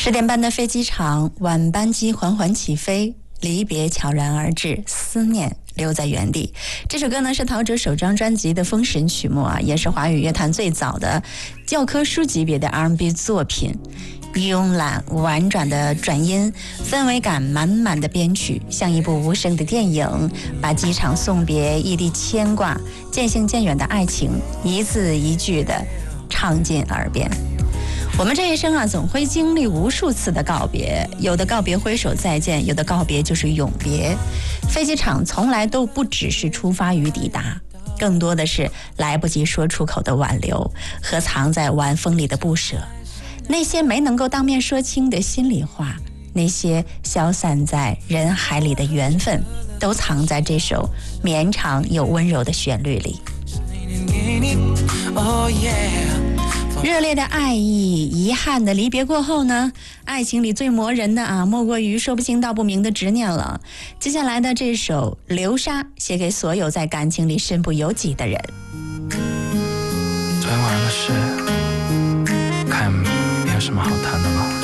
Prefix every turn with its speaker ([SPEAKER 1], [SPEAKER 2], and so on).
[SPEAKER 1] 10点半的飞机场，晚班机缓缓起飞，离别悄然而至，思念留在原地。这首歌呢是陶喆首张专辑的封神曲目啊，也是华语乐坛最早的教科书级别的 R&B 作品。慵懒婉转的转音，氛围感满满的编曲，像一部无声的电影，把机场送别、异地牵挂、渐行渐远的爱情一字一句的唱进耳边。我们这一生啊，总会经历无数次的告别，有的告别挥手再见，有的告别就是永别。飞机场从来都不只是出发与抵达，更多的是来不及说出口的挽留和藏在晚风里的不舍。那些没能够当面说清的心里话，那些消散在人海里的缘分，都藏在这首绵长又温柔的旋律里。热烈的爱意，遗憾的离别过后呢，爱情里最磨人的啊，莫过于说不清道不明的执念了。接下来的这首《流沙》写给所有在感情里身不由己的人。
[SPEAKER 2] 昨天晚上的事，看没有什么好谈的吗？